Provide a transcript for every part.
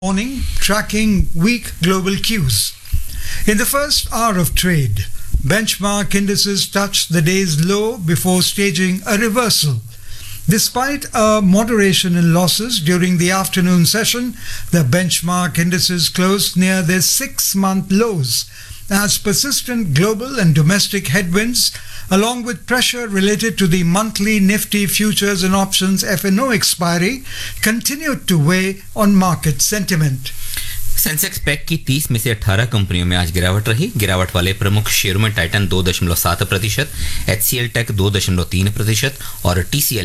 Morning, tracking weak global cues. In the first hour of trade, benchmark indices touched the day's low before staging a reversal. Despite a moderation in losses during the afternoon session, the benchmark indices closed near their 6-month lows as persistent global and domestic headwinds, along with pressure related to the monthly Nifty futures and options F&O expiry, continued to weigh on market sentiment. Sensex pack की 30 में से 18 कंपनियों में आज गिरावट रही। गिरावट वाले प्रमुख शेयरों में टाइटन 2.7%, HCL टेक 2.3% और TCL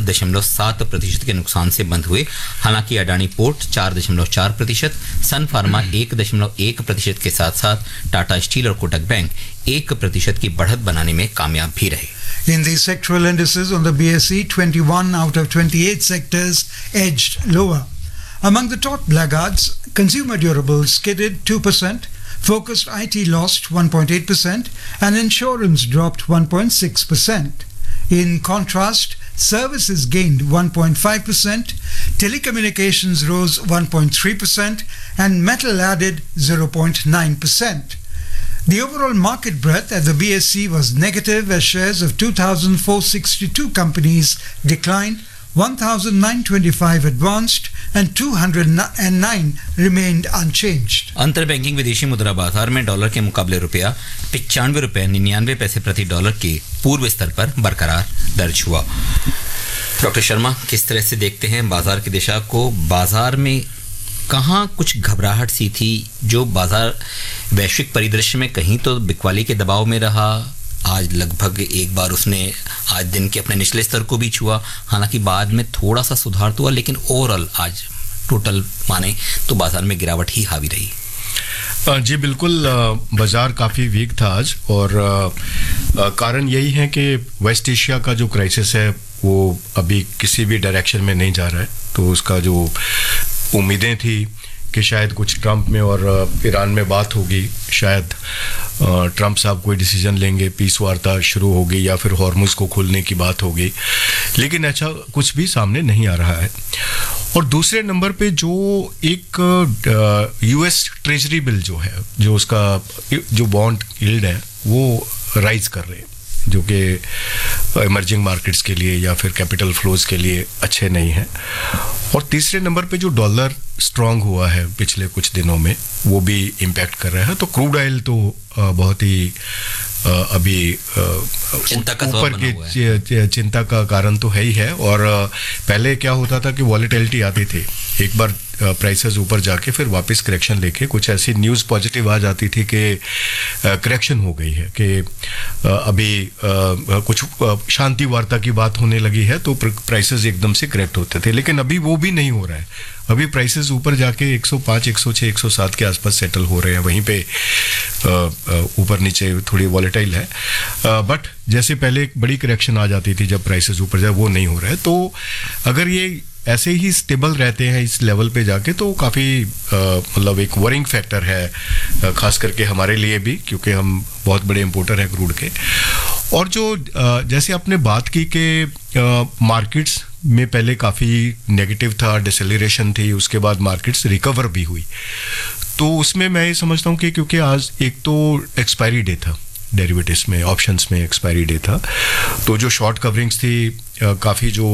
1.7% के नुकसान से बंद हुए। हालांकि अडानी पोर्ट 4.4%, सन फार्मा 1.1% के साथ साथ टाटा स्टील और कोटक बैंक 1% की बढ़त बनाने में कामयाब भी रहे। In the sectoral indices on the BSE, 21 out of 28 sectors edged lower. Among the top laggards, consumer durables skidded 2%, focused IT lost 1.8%, and insurance dropped 1.6%. In contrast, services gained 1.5%, telecommunications rose 1.3%, and metal added 0.9%. The overall market breadth at the BSE was negative as shares of 2,462 companies declined, 1,925 advanced and 209 remained unchanged. अंतर banking विदेशी मुद्रा बाजार में dollar के मुकाबले रुपया 95 रुपये 99 पैसे प्रति डॉलर के पूर्व स्तर पर बरकरार दर्ज हुआ। डॉक्टर शर्मा, किस तरह से देखते हैं बाजार की दिशा को? बाजार में कहाँ कुछ घबराहट सी थी जो बाजार वैश्विक परिदृश्य में कहीं तो बिकवाली के दबाव में रहा, आज लगभग एक बार उसने आज दिन के अपने निचले स्तर को भी छुआ, हालांकि बाद में थोड़ा सा सुधार तो हुआ, लेकिन ओवरऑल आज टोटल माने तो बाजार में गिरावट ही हावी रही। जी बिल्कुल, बाजार काफ़ी वीक था आज और कारण यही है कि वेस्ट एशिया का जो क्राइसिस है वो अभी किसी भी डायरेक्शन में नहीं जा रहा है। तो उसका जो उम्मीदें थी कि शायद कुछ ट्रंप में और ईरान में बात होगी, शायद ट्रंप साहब कोई डिसीजन लेंगे, पीस वार्ता शुरू होगी या फिर हॉर्मुज़ को खोलने की बात होगी, लेकिन अच्छा कुछ भी सामने नहीं आ रहा है। और दूसरे नंबर पे जो एक यूएस ट्रेजरी बिल जो है, जो उसका जो बॉन्ड यील्ड है वो राइज कर रहे हैं, जो कि इमर्जिंग मार्केट्स के लिए या फिर कैपिटल फ्लोज के लिए अच्छे नहीं हैं। और तीसरे नंबर पे जो डॉलर स्ट्रांग हुआ है पिछले कुछ दिनों में वो भी इम्पैक्ट कर रहा है। तो क्रूड ऑयल तो बहुत ही अभी ऊपर की चिंता का कारण तो है ही है। और पहले क्या होता था कि वॉलेटिलिटी आती थी, एक बार प्राइसेस ऊपर जाके फिर वापस करेक्शन लेके कुछ ऐसी न्यूज़ पॉजिटिव आ जाती थी कि करेक्शन हो गई है, कि अभी कुछ शांति वार्ता की बात होने लगी है तो प्राइसेस एकदम से करेक्ट होते थे। लेकिन अभी वो भी नहीं हो रहा है। अभी प्राइसेस ऊपर जाके 105, 106, 107 के आसपास सेटल हो रहे हैं, वहीं पे ऊपर नीचे थोड़ी वॉलेटाइल है। बट जैसे पहले एक बड़ी करेक्शन आ जाती थी जब प्राइसेस ऊपर जाए, वो नहीं हो रहा है। तो अगर ये ऐसे ही स्टेबल रहते हैं इस लेवल पे जाके तो काफ़ी मतलब एक वरिंग फैक्टर है, खास करके हमारे लिए भी, क्योंकि हम बहुत बड़े इंपोर्टर हैं क्रूड के। और जो जैसे आपने बात की कि मार्केट्स में पहले काफ़ी नेगेटिव था, डिसेलरेशन थी, उसके बाद मार्केट्स रिकवर भी हुई। तो उसमें मैं ये समझता हूँ कि क्योंकि आज एक तो एक्सपायरी डे था, डेरिवेटिव्स में, ऑप्शंस में एक्सपायरी डे था, तो जो शॉर्ट कवरिंग्स थी, काफ़ी जो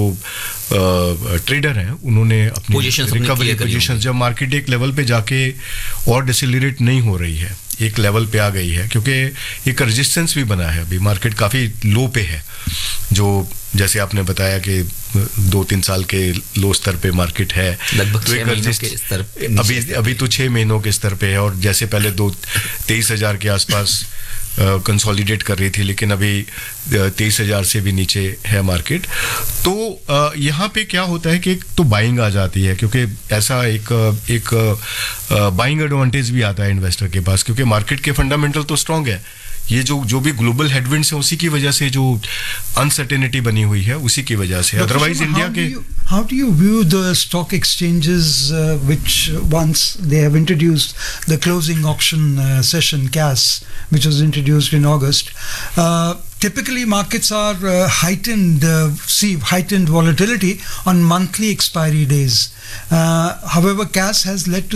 ट्रेडर हैं उन्होंने अपनी रिकवरी पोजीशन, जब मार्केट एक लेवल पे जाके और डिसेलरेट नहीं हो रही है, एक लेवल पे आ गई है, क्योंकि एक रेजिस्टेंस भी बना है, अभी मार्केट काफ़ी लो पे है, जो जैसे आपने बताया कि 2-3 साल के लो स्तर पे मार्केट है, लगभग 6 महीनों के स्तर, अभी तो 6 महीनों के स्तर पे है। और जैसे पहले 23,000 के आसपास कंसोलिडेट कर रही थी, लेकिन अभी 23,000 से भी नीचे है मार्केट। तो यहाँ पे क्या होता है कि एक तो बाइंग आ जाती है, क्योंकि ऐसा एक बाइंग एडवांटेज भी आता है इन्वेस्टर के पास, क्योंकि मार्केट के फंडामेंटल तो स्ट्रांग है। ये जो भी ग्लोबल हेडविंड्स है उसी की वजह से जो अनसर्टेनिटी बनी हुई है उसी की वजह से, अदरवाइज इंडिया के How do you view the stock exchanges which once they have introduced the closing auction session CAS, which was introduced in August? Typically markets are see heightened volatility on monthly expiry days. However, CAS has led to